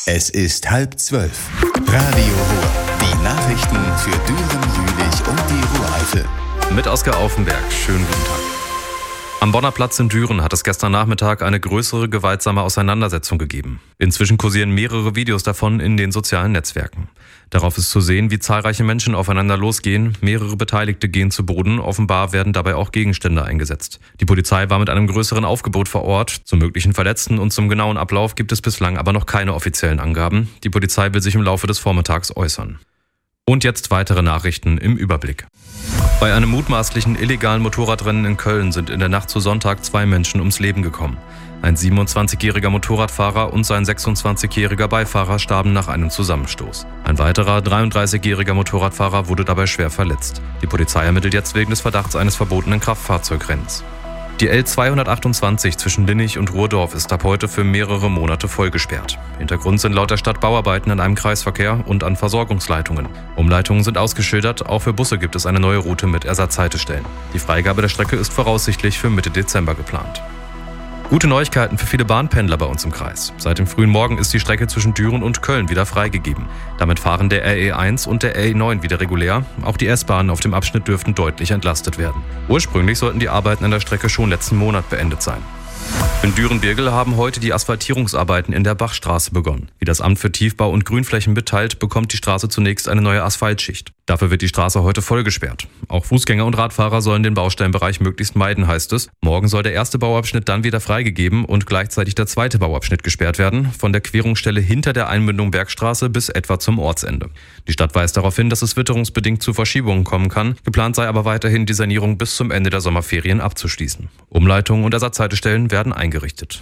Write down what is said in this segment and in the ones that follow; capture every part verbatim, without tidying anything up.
Es ist halb zwölf. Radio Ruhr. Die Nachrichten für Düren, Jülich und die Ruhr-Eifel. Mit Oskar Aufenberg. Schönen guten Tag. Am Bonner Platz in Düren hat es gestern Nachmittag eine größere gewaltsame Auseinandersetzung gegeben. Inzwischen kursieren mehrere Videos davon in den sozialen Netzwerken. Darauf ist zu sehen, wie zahlreiche Menschen aufeinander losgehen, mehrere Beteiligte gehen zu Boden, offenbar werden dabei auch Gegenstände eingesetzt. Die Polizei war mit einem größeren Aufgebot vor Ort. Zu möglichen Verletzten und zum genauen Ablauf gibt es bislang aber noch keine offiziellen Angaben. Die Polizei will sich im Laufe des Vormittags äußern. Und jetzt weitere Nachrichten im Überblick. Bei einem mutmaßlichen illegalen Motorradrennen in Köln sind in der Nacht zu Sonntag zwei Menschen ums Leben gekommen. Ein siebenundzwanzigjähriger Motorradfahrer und sein sechsundzwanzigjähriger Beifahrer starben nach einem Zusammenstoß. Ein weiterer dreiunddreißigjähriger Motorradfahrer wurde dabei schwer verletzt. Die Polizei ermittelt jetzt wegen des Verdachts eines verbotenen Kraftfahrzeugrennens. Die L zweihundertachtundzwanzig zwischen Linnich und Ruhrdorf ist ab heute für mehrere Monate voll gesperrt. Hintergrund sind laut der Stadt Bauarbeiten an einem Kreisverkehr und an Versorgungsleitungen. Umleitungen sind ausgeschildert, auch für Busse gibt es eine neue Route mit Ersatzhaltestellen. Die Freigabe der Strecke ist voraussichtlich für Mitte Dezember geplant. Gute Neuigkeiten für viele Bahnpendler bei uns im Kreis. Seit dem frühen Morgen ist die Strecke zwischen Düren und Köln wieder freigegeben. Damit fahren der R E eins und der R E neun wieder regulär. Auch die S-Bahnen auf dem Abschnitt dürften deutlich entlastet werden. Ursprünglich sollten die Arbeiten an der Strecke schon letzten Monat beendet sein. In Düren-Birgel haben heute die Asphaltierungsarbeiten in der Bachstraße begonnen. Wie das Amt für Tiefbau und Grünflächen mitteilt, bekommt die Straße zunächst eine neue Asphaltschicht. Dafür wird die Straße heute voll gesperrt. Auch Fußgänger und Radfahrer sollen den Baustellenbereich möglichst meiden, heißt es. Morgen soll der erste Bauabschnitt dann wieder freigegeben und gleichzeitig der zweite Bauabschnitt gesperrt werden, von der Querungsstelle hinter der Einmündung Bergstraße bis etwa zum Ortsende. Die Stadt weist darauf hin, dass es witterungsbedingt zu Verschiebungen kommen kann. Geplant sei aber weiterhin, die Sanierung bis zum Ende der Sommerferien abzuschließen. Umleitungen und Ersatzhaltestellen werden eingerichtet.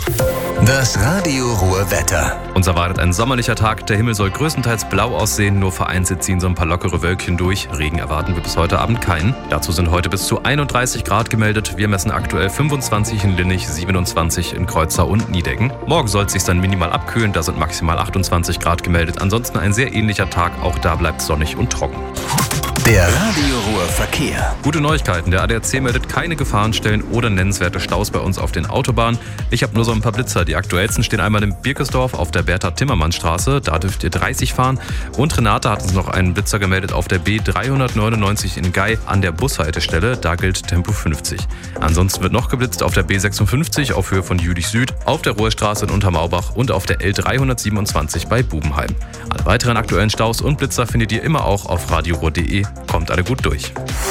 Das Radio Ruhr Wetter. Uns erwartet ein sommerlicher Tag. Der Himmel soll größtenteils blau aussehen, nur vereinzelt ziehen so ein paar lockere Wölkchen durch. Regen erwarten wir bis heute Abend keinen. Dazu sind heute bis zu einunddreißig Grad gemeldet. Wir messen aktuell fünfundzwanzig in Linnich, siebenundzwanzig in Kreuzau und Niedecken. Morgen soll es sich dann minimal abkühlen, da sind maximal achtundzwanzig Grad gemeldet. Ansonsten ein sehr ähnlicher Tag, auch da bleibt es sonnig und trocken. Der Radio Ruhr Verkehr. Gute Neuigkeiten, der A D A C meldet keine Gefahrenstellen oder nennenswerte Staus bei uns auf den Autobahnen. Ich habe nur so ein paar Blitzer. Die aktuellsten stehen einmal in Birkesdorf auf der Bertha-Timmermann-Straße, da dürft ihr dreißig fahren. Und Renate hat uns noch einen Blitzer gemeldet auf der B dreihundertneunundneunzig in Gei an der Bushaltestelle, da gilt Tempo fünfzig. Ansonsten wird noch geblitzt auf der B sechsundfünfzig auf Höhe von Jülich Süd, auf der Ruhrstraße in Untermaubach und auf der L dreihundertsiebenundzwanzig bei Bubenheim. Alle weiteren aktuellen Staus und Blitzer findet ihr immer auch auf radioruhr punkt de. Kommt alle gut durch.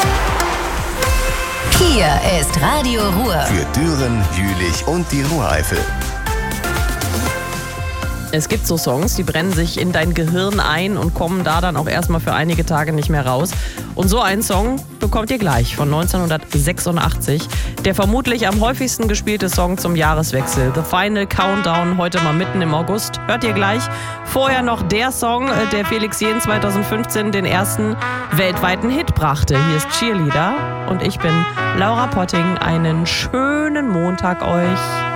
Hier ist Radio Ruhr. Für Düren, Jülich und die Ruhr-Eifel. Es gibt so Songs, die brennen sich in dein Gehirn ein und kommen da dann auch erstmal für einige Tage nicht mehr raus. Und so einen Song bekommt ihr gleich von neunzehnhundertsechsundachtzig. Der vermutlich am häufigsten gespielte Song zum Jahreswechsel. The Final Countdown, heute mal mitten im August. Hört ihr gleich. Vorher noch der Song, der Felix Jähn zweitausendfünfzehn den ersten weltweiten Hit brachte. Hier ist Cheerleader und ich bin Laura Potting. Einen schönen Montag euch.